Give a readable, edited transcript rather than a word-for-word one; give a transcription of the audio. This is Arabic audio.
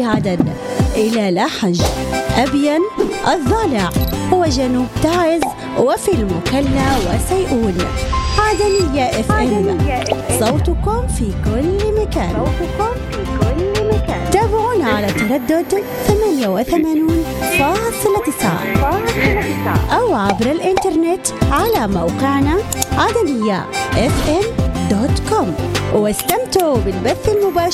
عدن إلى لاحج، أبين، الضالع وجنوب تعز وفي المكلا وسيئون. عدنية اف ام، صوتكم في كل مكان. تابعونا على تردد 88.9 أو عبر الإنترنت على موقعنا عدنية fm.com، واستمتعوا بالبث المباشر